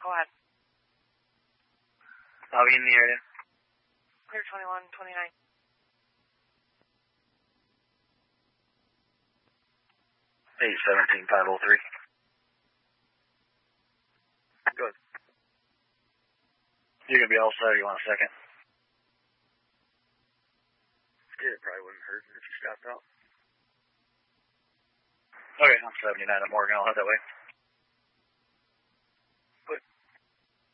Go ahead. I'll be in the area. Clear 21, 29. Hey, 17503. Good. You're going to be all set, or you want a second? Yeah, it probably wouldn't hurt if you stopped out. Okay, I'm 79 at Morgan. I'll head that way.